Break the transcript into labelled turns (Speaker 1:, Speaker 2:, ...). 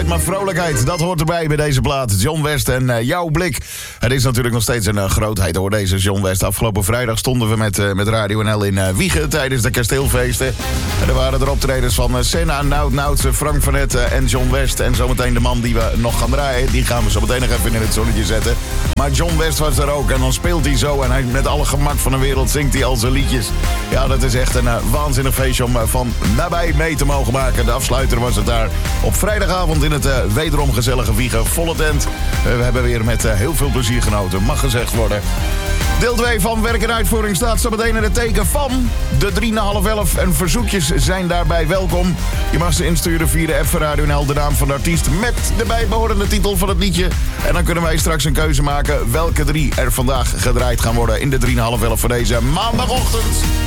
Speaker 1: altijd maar vrolijkheid. Dat hoort erbij bij deze plaat. John West en Jouw Blik. Het is natuurlijk nog steeds een grootheid hoor, deze John West. Afgelopen vrijdag stonden we met Radio NL in Wijchen tijdens de kasteelfeesten. En er waren er optredens van Senna, Nout, Frank van Etten en John West. En zometeen de man die we nog gaan draaien, die gaan we zo meteen nog even in het zonnetje zetten. Maar John West was er ook en dan speelt hij zo en hij met alle gemak van de wereld zingt hij al zijn liedjes. Ja, dat is echt een waanzinnig feestje om van nabij mee te mogen maken. De afsluiter was het daar op vrijdagavond in het wederom gezellige Wijchen. Volle tent. We hebben weer met heel veel plezier genoten, mag gezegd worden. Deel 2 van Werk en Uitvoering staat zo meteen in het teken van de 3,5 en verzoekjes zijn daarbij welkom. Je mag ze insturen via de app van Radio NL, de naam van de artiest met de bijbehorende titel van het liedje. En dan kunnen wij straks een keuze maken welke 3 er vandaag gedraaid gaan worden in de 3,5 voor deze maandagochtend.